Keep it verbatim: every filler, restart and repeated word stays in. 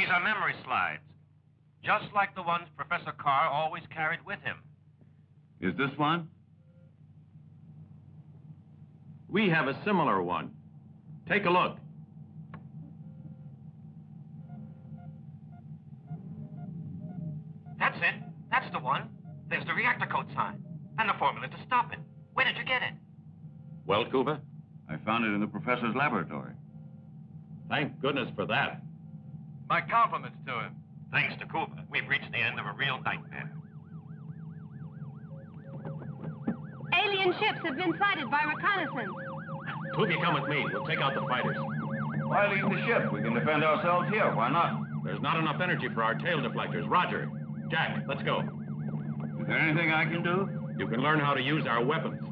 These are memory slides, just like the ones Professor Carr always carried with him. Is this one? We have a similar one. Take a look. That's it. That's the one. There's the reactor code sign and the formula to stop it. Where did you get it? Well, Cooper? I found it in the professor's laboratory. Thank goodness for that. My compliments to him. Thanks to Cooper, we've reached the end of a real nightmare. Alien ships have been sighted by reconnaissance. Tookie, come with me. We'll take out the fighters. Why leave the ship? We can defend ourselves here. Why not? There's not enough energy for our tail deflectors. Roger. Jack, let's go. Is there anything I can do? You can learn how to use our weapons.